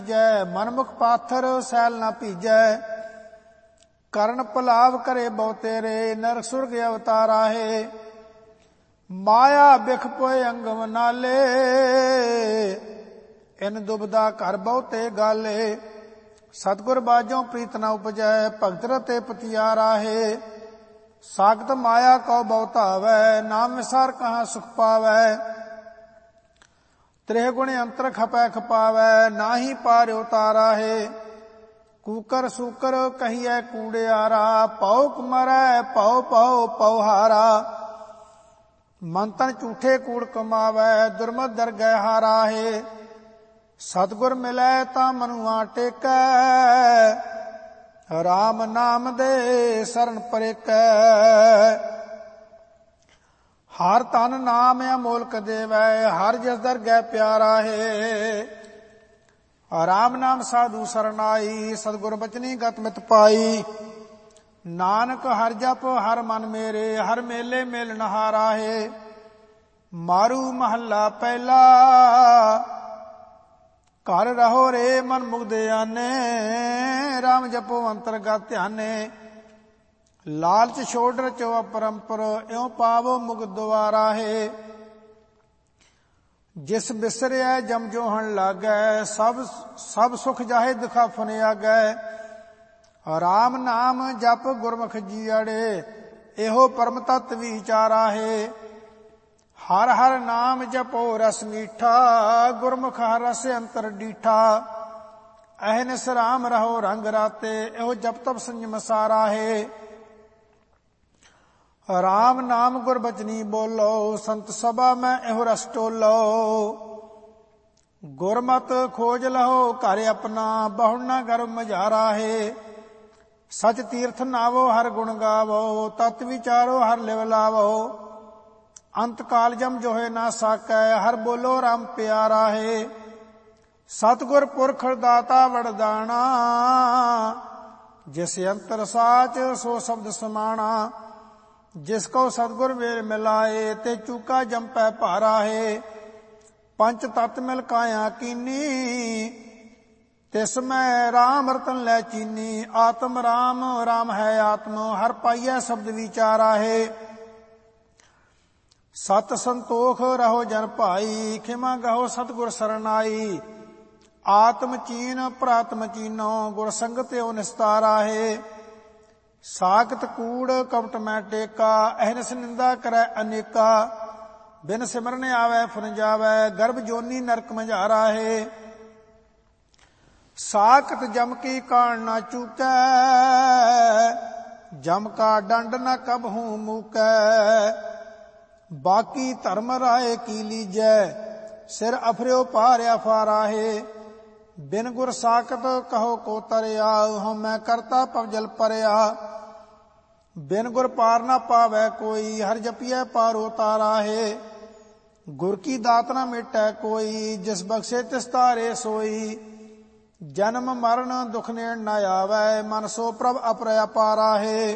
ਜੈ ਮਨਮੁਖ ਪਾਥਰ ਸੈਲ ਨਾ ਭੀਜੈ। ਕਰਨ ਭਲਾਵ ਕਰੇ ਬਹੁ ਤੇਰੇ ਨਰਕ ਸੁਰਗ ਅਵਤਾਰਾ ਹੈ। ਮਾਇਆ ਬਿਖ ਪੋਏ ਅੰਗਮ ਨਾਲੇ ਇਨ ਦੁਬਦਾ ਘਰ ਬਹੁਤੇ ਗਾਲੇ। ਸਤਿਗੁਰ ਬਾਝੋਂ ਪ੍ਰੀਤ ਨ ਉਪਜੈ ਭਗਤ ਰਤੇ ਪਤਿਆਰਾ ਹੈ। ਸਾਖਤ ਮਾਇਆ ਕਉ ਬਹੁ ਧਾਵੈ ਨਾਮ ਵਿਸਾਰ ਕਹਾਂ ਸੁਖ ਪਾਵੈ। ਤ੍ਰਿਹ ਗੁਣ ਅੰਤਰ ਖਪੈ ਖਪਾਵੈ ਨਾਹੀ ਪਾਰ ਉਤਾਰਾ ਹੈ। ਕੂਕਰ ਸੂਕਰ ਕਹੀਐ ਕੂੜਿਆਰਾ ਪਉ ਮਰੈ ਪਉ ਪਉ ਪਉ ਹਾਰਾ। ਮਨ ਤਨ ਝੂਠੇ ਕੂੜ ਕਮਾਵੈ ਦੁਰਮਤ ਦਰਗਹਿ ਹਾਰਾ ਹੈ। ਸਤਿਗੁਰ ਮਿਲੈ ਤਾਂ ਮਨੁਆ ਟੇਕੈ ਰਾਮ ਨਾਮ ਦੇ ਸਰਨ ਪਰੇਕੈ। ਹਰ ਤਨ ਨਾਮ ਅਮੋਲਕ ਦੇਵੈ ਹਰ ਜਸ ਦਰਗਹਿ ਪਿਆਰਾ ਹੈ। ਰਾਮ ਨਾਮ ਸਾਧੂ ਸਰਨਾਈ ਸਤਿਗੁਰ ਬਚਨੀ ਗਤ ਮਿਤ ਪਾਈ। ਨਾਨਕ ਹਰ ਜਪ ਹਰ ਮਨ ਮੇਰੇ ਹਰ ਮੇਲੇ ਮੇਲਨ ਹਾਰਾ ਹੈ। ਮਾਰੂ ਮਹੱਲਾ ਪਹਿਲਾ ਘਰ ਰਹੋ ਰੇ ਮਨ ਮੁਗਦੇ ਆਨੇ ਰਾਮ ਜਪੋ ਅੰਤਰਗਤ ਧਿਆਨੇ। ਲਾਲਚ ਛੋੜ ਰਚੋ ਅਪਰੰਪਰ ਇਉ ਪਾਵੋ ਮੁਕਤ ਦੁਆਰਾ ਹੈ। ਜਿਸ ਬਿਸਰਿਆ ਜਮ ਜੋਹਣ ਲਾਗੈ ਸਭ ਸੁਖ ਜਾਹੇ ਦਿਖਾਫਨ ਆਗੈ। ਰਾਮ ਨਾਮ ਜਪ ਗੁਰਮੁਖ ਜੀਅੜੇ ਇਹੋ ਪਰਮ ਤਤ ਵਿਚਾਰਾ ਹੈ। ਹਰ ਹਰ ਨਾਮ ਜਪੋ ਰਸ ਮੀਠਾ ਗੁਰਮੁਖ ਹਰ ਰਸ ਅੰਤਰ ਡੀਠਾ। ਅਹਨਿਸ ਰਾਮ ਰਹੋ ਰੰਗ ਰਾਤੇ ਇਹੋ ਜਪ ਤਪ ਸੰਜਮ ਸਾਰਾ ਹੈ। ਰਾਮ ਨਾਮ ਗੁਰ ਬਚਨੀ ਬੋਲੋ ਸੰਤ ਸਭਾ ਮੈਂ ਇਹੋ ਰਸ ਟੋਲੋ। ਗੁਰਮਤ ਖੋਜ ਲਹੋ ਘਰ ਆਪਣਾ ਬਹੁੜ ਨਾ ਗਰਭ ਮਝਾਰਾ ਹੈ। ਸਚ ਤੀਰਥ ਨਾਵੋ ਹਰ ਗੁਣ ਗਾਵੋ ਤਤ ਵਿਚਾਰੋ ਹਰ ਲਿਵ ਲਾਵੋ। ਅੰਤ ਕਾਲ ਜਮ ਜੋਹੇ ਨਾ ਸਾਕੈ ਹਰ ਬੋਲੋ ਰਾਮ ਪਿਆਰਾ ਹੈ। ਸਤਿਗੁਰ ਪੁਰਖ ਦਾਤਾ ਵਰਦਾਣਾ ਜਿਸ ਅੰਤਰ ਸਾਚ ਸੋ ਸ਼ਬਦ ਸਮਾਣਾ। ਜਿਸ ਕੋ ਸਤਿਗੁਰ ਵੇਲ ਮਿਲਾਏ ਤੇ ਚੂਕਾ ਜੰਪੈ ਭਾਰਾ ਹੈ। ਪੰਚ ਤਤ ਮਿਲ ਕਾਇਆ ਕੀਨੀ ਤਿਸ ਮੈਂ ਰਾਮ ਰਤਨ ਲੈ ਚੀਨੀ। ਆਤਮ ਰਾਮ ਰਾਮ ਹੈ ਆਤਮ ਹਰ ਪਾਈਐ ਸ਼ਬਦ ਵਿਚਾਰਾ ਹੈ। ਸਤ ਸੰਤੋਖ ਰਹੋ ਜਨ ਭਾਈ ਖਿਮਾ ਗਹੋ ਸਤਿਗੁਰ ਸਰਨਾਈ। ਆਤਮ ਚੀਨ ਪ੍ਰਾਤਮ ਚੀਨੋ ਗੁਰ ਸੰਗਤ ਓ ਨਿਸਤਾਰਾ ਹੈ। ਸਾਖਤ ਕੂੜ ਕਪਟ ਮੈਂ ਟੇਕਾ ਅਹਨਿਸ ਨਿੰਦਾ ਕਰੈ ਅਨੇਕਾ। ਬਿਨ ਸਿਮਰਨ ਆਵੈ ਫੁਨ ਜਾਵੈ ਗਰਭ ਜੋਨੀ ਨਰਕ ਮਝਾਰਾ ਹੈ। ਸਾਖਤ ਜਮ ਕੀ ਕਾਣ ਨਾ ਚੂਕੈ ਜਮ ਕਾ ਡੰਡ ਨ ਕਬਹੂ ਮੂਕੈ। ਬਾਕੀ ਧਰਮ ਰਾਏ ਕੀ ਲੀਜੈ ਸਿਰ ਅਫਰਿਓ ਪਾਰ ਅਫਾਰਾ ਹੈ। ਬਿਨ ਗੁਰ ਸਾਖਤ ਕਹੋ ਕੋ ਤਰਿਆ ਹਉ ਮੈਂ ਕਰਤਾ ਪਵਜਲ ਪਰਿਆ। ਬਿਨ ਗੁਰ ਪਾਰ ਨਾ ਪਾਵੈ ਕੋਈ ਹਰ ਜਪੀਐ ਪਾਰ ਉਤਾਰਾ ਹੈ। ਗੁਰ ਕੀ ਦਾਤ ਨਾ ਮਿਟੈ ਕੋਈ ਜਿਸ ਬਖਸ਼ੇ ਤਿਸ ਤਾਰੇ ਸੋਈ। ਜਨਮ ਮਰਨ ਦੁਖ ਨੇੜ ਨਾ ਆਵੈ ਮਨ ਸੋ ਪ੍ਰਭ ਅਪਰ ਅਪਾਰਾ ਹੈ।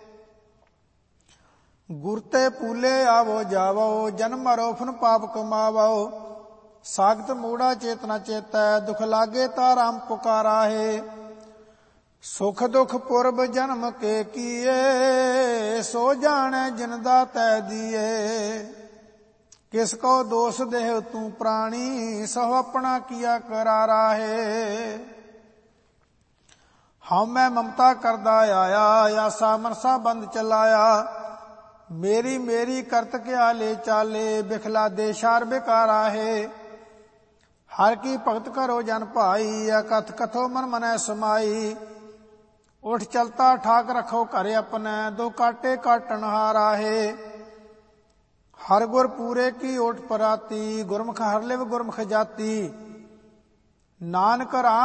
ਗੁਰ ਤੇ ਪੂਲੇ ਆਵੋ ਜਾਵੋ ਜਨਮ ਮਰੋ ਫਨ ਪਾਪ ਕਮਾਵੋ। ਸਾਖਤ ਮੂੜਾ ਚੇਤਨਾ ਚੇਤੈ ਦੁਖ ਲਾਗੇ ਤਾ ਰਾਮ ਪੁਕਾਰਾ ਹੈ। ਸੁਖ ਦੁਖ ਪੁਰਬ ਜਨਮ ਕੇ ਕੀਏ ਸੋ ਜਾਣੈ ਜਿਨ ਦਾਤੈ ਦੀਏ। ਕਿਸ ਕੋ ਦੋਸ ਦੇਹ ਤੂੰ ਪ੍ਰਾਣੀ ਸਭ ਆਪਣਾ ਕੀਆ ਕਰਾਰਾ ਹੈ। ਹਉ ਮੈਂ ਮਮਤਾ ਕਰਦਾ ਆਇਆ ਆਸਾ ਮਨਸਾ ਬੰਦ ਚਲਾਇਆ। ਮੇਰੀ ਮੇਰੀ ਕਰਤ ਕਿਆ ਲੈ ਚਾਲੇ ਬਿਖਲਾ ਦੇ ਸ਼ਾਰ ਬਿਕਾਰਾ ਹੈ। ਹਰ ਕੀ ਭਗਤ ਕਰੋ ਜਨ ਭਾਈ ਅਕਥ ਕਥੋ ਮਨ ਮਨੈ ਸਮਾਈ। ਉਠ ਚਲਤਾ ਠਾਕ ਰਖੋ ਘਰ ਆਪਣੈ ਦੋ ਕਾਟੇ ਕਾਟਣ ਹਾਰਾ ਹੈ। ਹਰ ਗੁਰ ਪੂਰੇ ਕੀ ਓਟ ਪਰਾਤੀ ਗੁਰਮੁਖ ਹਰ ਲਿਵ ਗੁਰਮੁਖ ਜਾਤੀ। ਨਾਨਕ ਰਾਮ